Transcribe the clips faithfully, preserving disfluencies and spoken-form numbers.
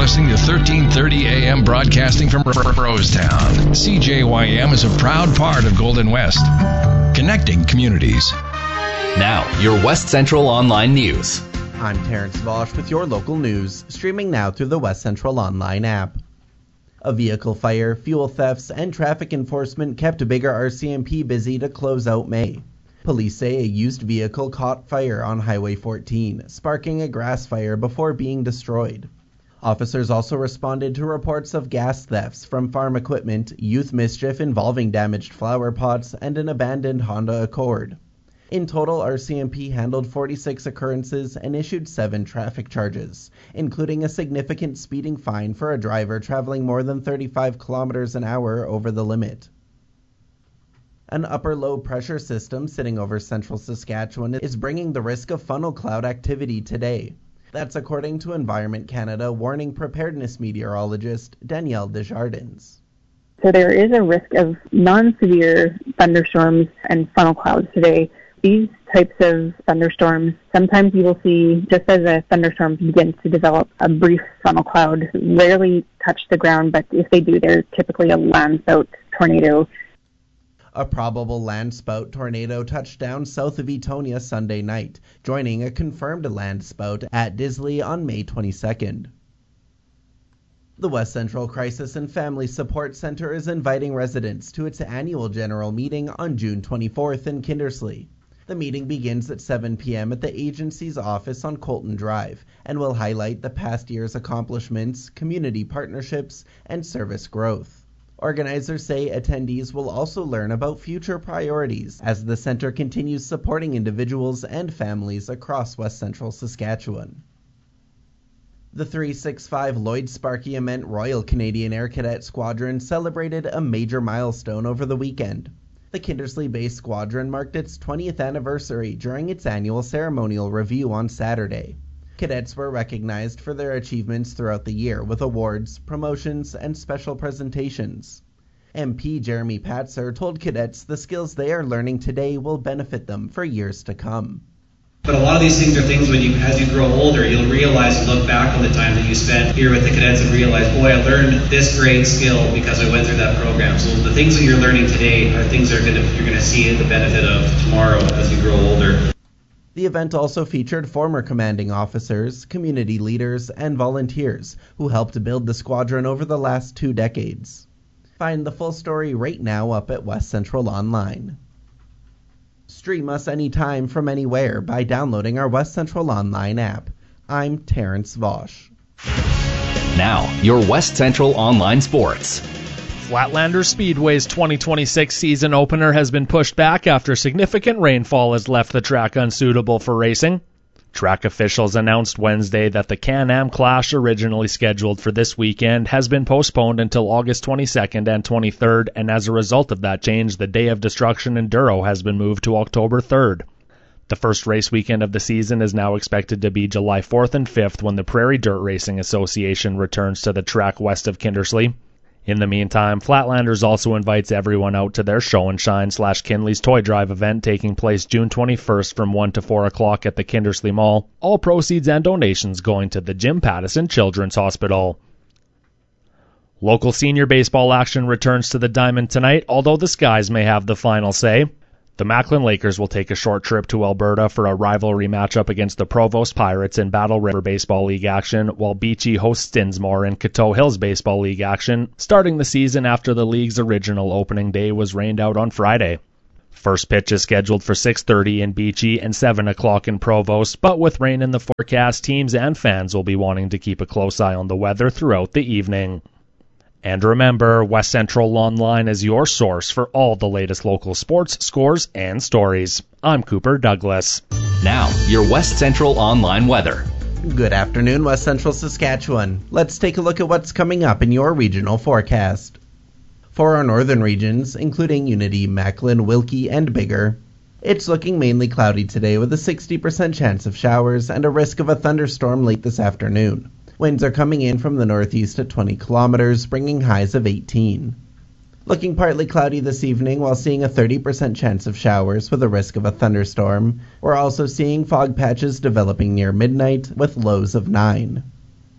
listening to thirteen thirty A M broadcasting from Rosetown. C J Y M is a proud part of Golden West, connecting communities. Now, your West Central Online News. I'm Terrence Vosch with your local news, streaming now through the West Central Online app. A vehicle fire, fuel thefts, and traffic enforcement kept Biggar R C M P busy to close out May. Police say a used vehicle caught fire on Highway fourteen, sparking a grass fire before being destroyed. Officers also responded to reports of gas thefts from farm equipment, youth mischief involving damaged flower pots, and an abandoned Honda Accord. In total, R C M P handled forty-six occurrences and issued seven traffic charges, including a significant speeding fine for a driver traveling more than thirty-five kilometers an hour over the limit. An upper low pressure system sitting over central Saskatchewan is bringing the risk of funnel cloud activity today. That's according to Environment Canada warning preparedness meteorologist Danielle Desjardins. So there is a risk of non-severe thunderstorms and funnel clouds today. These types of thunderstorms, sometimes you will see, just as a thunderstorm begins to develop, a brief funnel cloud. Rarely touch the ground, but if they do, they're typically a landspout tornado. A probable landspout tornado touched down south of Etonia Sunday night, joining a confirmed landspout at Disley on May twenty-second. The West Central Crisis and Family Support Centre is inviting residents to its annual general meeting on June twenty-fourth in Kindersley. The meeting begins at seven p.m. at the agency's office on Colton Drive and will highlight the past year's accomplishments, community partnerships, and service growth. Organizers say attendees will also learn about future priorities as the centre continues supporting individuals and families across West Central Saskatchewan. The three sixty-five Lloyd Sparky-Ament Royal Canadian Air Cadet Squadron celebrated a major milestone over the weekend. The Kindersley-based squadron marked its twentieth anniversary during its annual ceremonial review on Saturday. Cadets were recognized for their achievements throughout the year with awards, promotions, and special presentations. M P Jeremy Patzer told cadets the skills they are learning today will benefit them for years to come. But a lot of these things are things when you, as you grow older, you'll realize and look back on the time that you spent here with the cadets and realize, boy, I learned this great skill because I went through that program. So the things that you're learning today are things that are gonna, you're going to see the benefit of tomorrow as you grow older. The event also featured former commanding officers, community leaders, and volunteers who helped build the squadron over the last two decades. Find the full story right now up at West Central Online. Stream us anytime from anywhere by downloading our West Central Online app. I'm Terrence Vosch. Now, your West Central Online Sports. Flatlander Speedway's twenty twenty-six season opener has been pushed back after significant rainfall has left the track unsuitable for racing. Track officials announced Wednesday that the Can-Am Clash, originally scheduled for this weekend, has been postponed until August twenty-second and twenty-third, and as a result of that change, the Day of Destruction Enduro has been moved to October third. The first race weekend of the season is now expected to be July fourth and fifth when the Prairie Dirt Racing Association returns to the track west of Kindersley. In the meantime, Flatlanders also invites everyone out to their Show and Shine slash Kinley's Toy Drive event taking place June twenty-first from one to four o'clock at the Kindersley Mall. All proceeds and donations going to the Jim Pattison Children's Hospital. Local senior baseball action returns to the Diamond tonight, although the Skies may have the final say. The Macklin Lakers will take a short trip to Alberta for a rivalry matchup against the Provost Pirates in Battle River Baseball League action, while Beachy hosts Dinsmore in Coteau Hills Baseball League action, starting the season after the league's original opening day was rained out on Friday. First pitch is scheduled for six thirty in Beachy and seven o'clock in Provost, but with rain in the forecast, teams and fans will be wanting to keep a close eye on the weather throughout the evening. And remember, West Central Online is your source for all the latest local sports, scores, and stories. I'm Cooper Douglas. Now, your West Central Online weather. Good afternoon, West Central Saskatchewan. Let's take a look at what's coming up in your regional forecast. For our northern regions, including Unity, Macklin, Wilkie, and Biggar, it's looking mainly cloudy today with a sixty percent chance of showers and a risk of a thunderstorm late this afternoon. Winds are coming in from the northeast at twenty kilometers, bringing highs of eighteen. Looking partly cloudy this evening while seeing a thirty percent chance of showers with a risk of a thunderstorm. We're also seeing fog patches developing near midnight with lows of nine.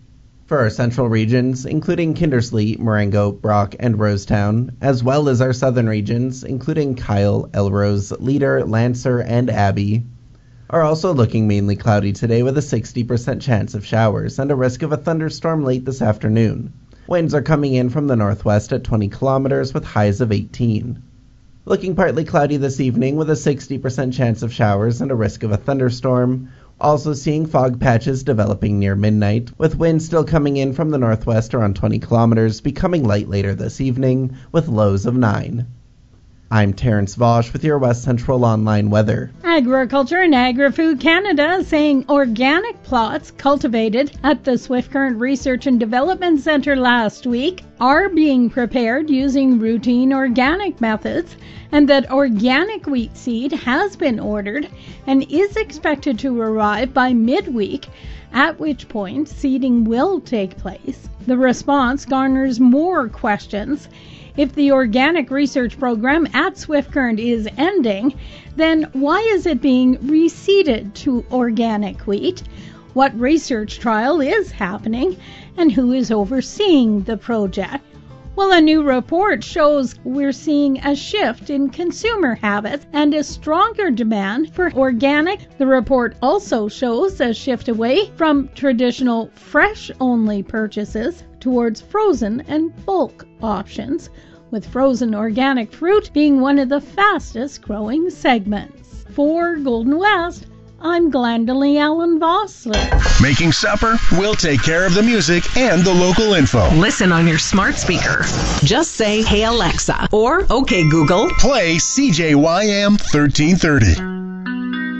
For our central regions, including Kindersley, Marengo, Brock, and Rosetown, as well as our southern regions, including Kyle, Elrose, Leader, Lancer, and Abbey, are also looking mainly cloudy today with a sixty percent chance of showers and a risk of a thunderstorm late this afternoon. Winds are coming in from the northwest at twenty kilometers with highs of eighteen. Looking partly cloudy this evening with a sixty percent chance of showers and a risk of a thunderstorm. Also seeing fog patches developing near midnight, with winds still coming in from the northwest around twenty kilometers, becoming light later this evening, with lows of nine. I'm Terrence Vosch with your West Central Online weather. Agriculture and Agri-Food Canada saying organic plots cultivated at the Swift Current Research and Development Centre last week are being prepared using routine organic methods, and that organic wheat seed has been ordered and is expected to arrive by midweek, at which point seeding will take place. The response garners more questions. If the organic research program at Swift Current is ending, then why is it being reseeded to organic wheat? What research trial is happening, and who is overseeing the project? Well, a new report shows we're seeing a shift in consumer habits and a stronger demand for organic. The report also shows a shift away from traditional fresh-only purchases towards frozen and bulk options, with frozen organic fruit being one of the fastest growing segments. For Golden West, I'm Glendalee Allen Vossler. Making supper? We'll take care of the music and the local info. Listen on your smart speaker. Just say, "Hey Alexa," or "Okay Google, Play C J Y M thirteen thirty.